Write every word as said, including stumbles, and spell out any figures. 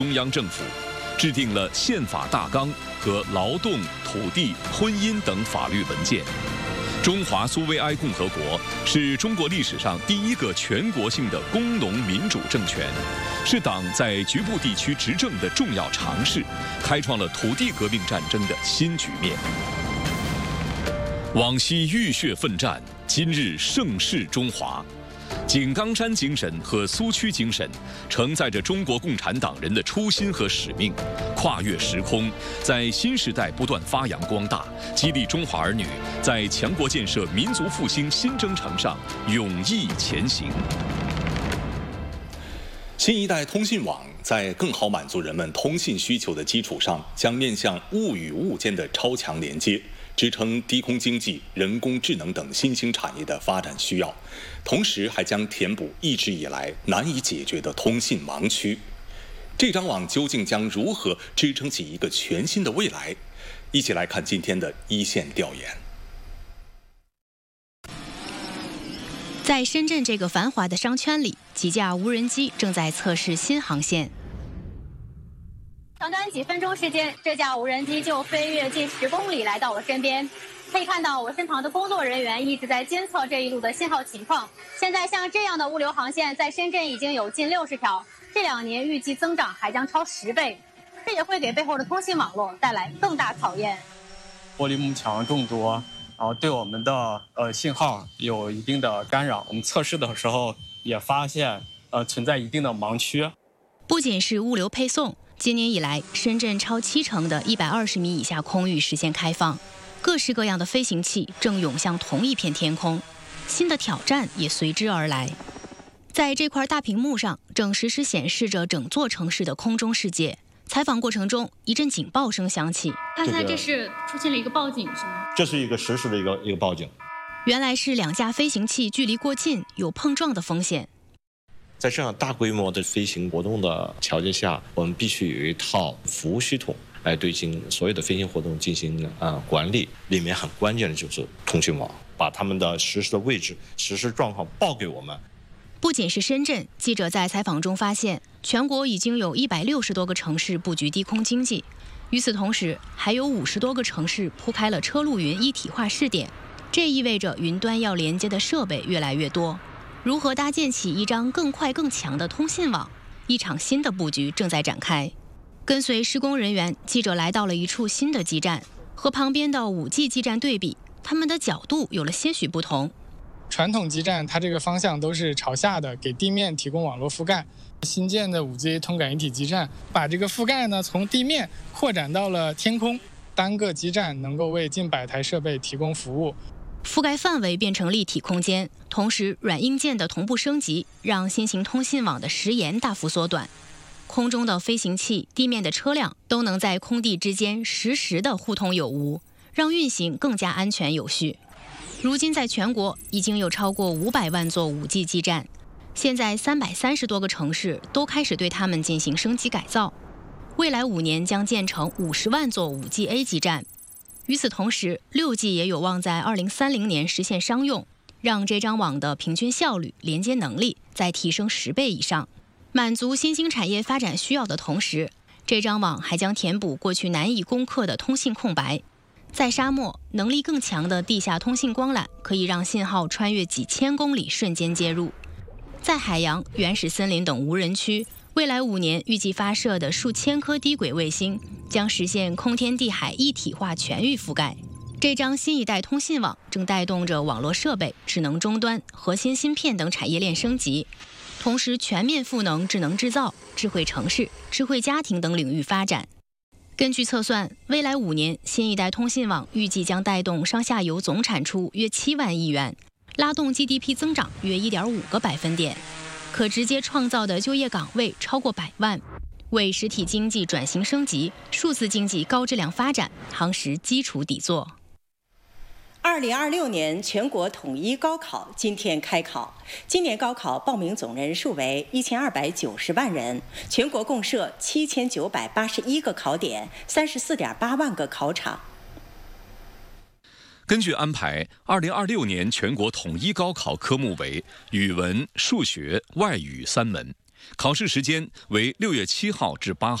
中央政府制定了宪法大纲和劳动、土地、婚姻等法律文件。中华苏维埃共和国是中国历史上第一个全国性的工农民主政权，是党在局部地区执政的重要尝试，开创了土地革命战争的新局面。往昔浴血奋战，今日盛世中华。井冈山精神和苏区精神承载着中国共产党人的初心和使命，跨越时空，在新时代不断发扬光大，激励中华儿女在强国建设、民族复兴新征程上勇毅前行。 新一代通信网在更好满足人们通信需求的基础上，将面向物与物间的超强连接，支撑低空经济、人工智能等新兴产业的发展需要，同时还将填补一直以来难以解决的通信盲区。这张网究竟将如何支撑起一个全新的未来？一起来看今天的一线调研。 在深圳这个繁华的商圈里，几架无人机正在测试新航线。 短短几分钟时间，这架无人机就飞跃近十公里来到我身边。可以看到我身旁的工作人员一直在监测这一路的信号情况。现在像这样的物流航线在深圳已经有近六十条，这两年预计增长还将超十倍。这也会给背后的通信网络带来更大考验。 玻璃幕墙众多，然后对我们的呃信号有一定的干扰。我们测试的时候也发现呃存在一定的盲区。 不仅是物流配送，今年以来，深圳超七成的一百二十米以下空域实现开放，各式各样的飞行器正涌向同一片天空，新的挑战也随之而来。在这块大屏幕上，正实时显示着整座城市的空中世界。采访过程中，一阵警报声响起。 看来这是出现了一个报警，是吗？ 这是一个实时的一个一个报警。 原来是两架飞行器距离过近，有碰撞的风险。 在这样大规模的飞行活动的条件下，我们必须有一套服务系统来对进所有的飞行活动进行呃管理。里面很关键的就是通讯网，把他们的实时的位置、实时状况报给我们。 不仅是深圳，记者在采访中发现，全国已经有一百六十多个城市布局低空经济。与此同时，还有五十多个城市铺开了车路云一体化试点。这意味着云端要连接的设备越来越多。如何搭建起一张更快更强的通信网？一场新的布局正在展开。跟随施工人员，记者来到了一处新的基站，和旁边的 五 G 基站对比，它们的角度有了些许不同。 传统基站它这个方向都是朝下的，给地面提供网络覆盖。新建的 五 G 通感一体基站把这个覆盖呢从地面扩展到了天空，单个基站能够为近百台设备提供服务。 覆盖范围变成立体空间，同时软硬件的同步升级，让新型通信网的时延大幅缩短。空中的飞行器、地面的车辆都能在空地之间实时的互通有无，让运行更加安全有序。如今在全国已经有超过五百万座 五 G 基站，现在三百三十多个城市都开始对它们进行升级改造。未来五年将建成五十万座 五 G A 基站。与此同时， 六 G 也有望在二零三零年实现商用，让这张网的平均效率、连接能力再提升十倍以上。满足新兴产业发展需要的同时，这张网还将填补过去难以攻克的通信空白。在沙漠，能力更强的地下通信光缆可以让信号穿越几千公里瞬间接入。在海洋、原始森林等无人区，未来五年预计发射的数千颗低轨卫星将实现空天地海一体化全域覆盖。这张新一代通信网正带动着网络设备、智能终端、核心芯片等产业链升级，同时全面赋能智能制造、智慧城市、智慧家庭等领域发展。根据测算，未来五年新一代通信网预计将带动上下游总产出约七万亿元，拉动 G D P 增长约 一点五个百分点，可直接创造的就业岗位超过百万，为实体经济转型升级、数字经济高质量发展夯实基础底座。 二零二六年全国统一高考今天开考，今年高考报名总人数为一千二百九十万人，全国共设七千九百八十一个考点，三十四点八万个考场。 根据安排，二零二六年全国统一高考科目为语文、数学、外语三门， 考试时间为六月七号至八号。